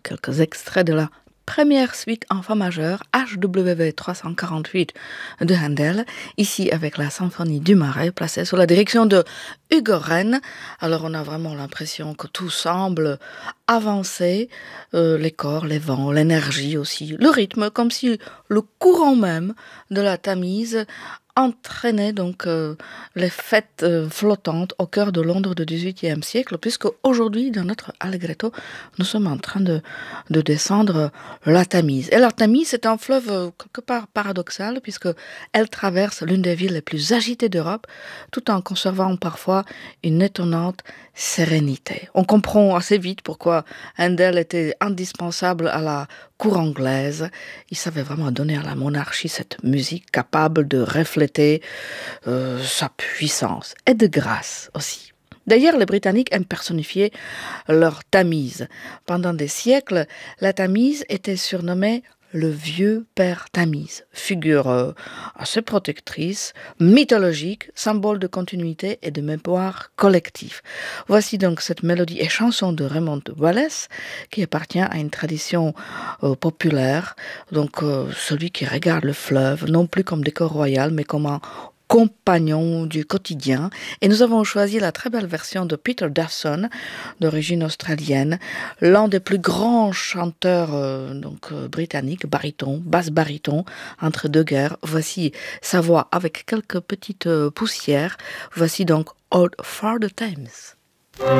quelques extraits de la première suite en fa majeur HWV 348 de Handel, ici avec la symphonie du Marais placée sous la direction de Hugo Rennes. Alors on a vraiment l'impression que tout semble avancer, les corps, les vents, l'énergie aussi, le rythme, comme si le courant même de la Tamise entraînait donc les fêtes flottantes au cœur de Londres du XVIIIe siècle, puisque aujourd'hui, dans notre Allegretto, nous sommes en train de descendre la Tamise. Et la Tamise est un fleuve quelque part paradoxal, puisque elle traverse l'une des villes les plus agitées d'Europe, tout en conservant parfois une étonnante sérénité. On comprend assez vite pourquoi Handel était indispensable à la cour anglaise. Il savait vraiment donner à la monarchie cette musique capable de refléter sa puissance et de grâce aussi. D'ailleurs, les Britanniques aiment personnifier leur Tamise. Pendant des siècles, la Tamise était surnommée le vieux père Tamise, figure assez protectrice, mythologique, symbole de continuité et de mémoire collective. Voici donc cette mélodie et chanson de Raymond Wallace qui appartient à une tradition populaire, donc celui qui regarde le fleuve non plus comme décor royal mais comme un compagnon du quotidien. Et nous avons choisi la très belle version de Peter Dawson, d'origine australienne, l'un des plus grands chanteurs britanniques, baryton, basse-baryton, entre deux guerres. Voici sa voix avec quelques petites poussières. Voici donc Old for the Thames.